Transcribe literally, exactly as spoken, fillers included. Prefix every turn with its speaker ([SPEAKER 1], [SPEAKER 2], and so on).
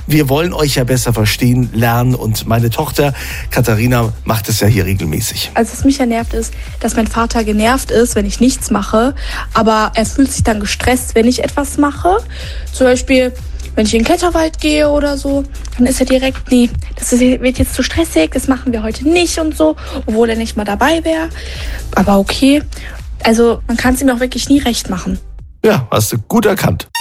[SPEAKER 1] Wir wollen euch ja besser verstehen lernen und meine Tochter Katharina macht es ja hier regelmäßig.
[SPEAKER 2] Also was mich ja nervt ist, dass mein Vater genervt ist, wenn ich nichts mache, aber er fühlt sich dann gestresst, wenn ich etwas mache. Zum Beispiel, wenn ich in den Kletterwald gehe oder so, dann ist er direkt, nee, das ist, wird jetzt zu stressig, das machen wir heute nicht und so, obwohl er nicht mal dabei wäre. Aber okay, also man kann es ihm auch wirklich nie recht machen.
[SPEAKER 1] Ja, hast du gut erkannt.